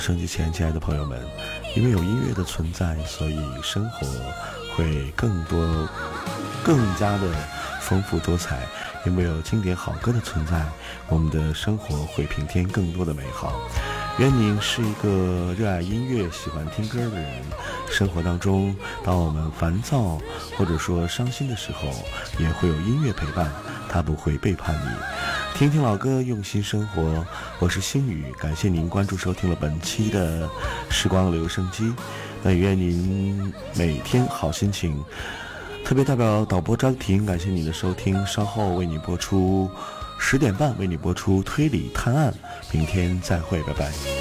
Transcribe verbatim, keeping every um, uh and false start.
收机前，亲爱的朋友们，因为有音乐的存在，所以生活会更多、更加的丰富多彩。因为有经典好歌的存在，我们的生活会平添更多的美好。愿您是一个热爱音乐、喜欢听歌的人。生活当中，当我们烦躁或者说伤心的时候，也会有音乐陪伴，它不会背叛你。听听老歌，用心生活。我是星宇，感谢您关注收听了本期的时光留声机。那也愿您每天好心情。特别代表导播张婷，感谢你的收听，稍后为你播出十点半为你播出推理探案，明天再会，拜拜。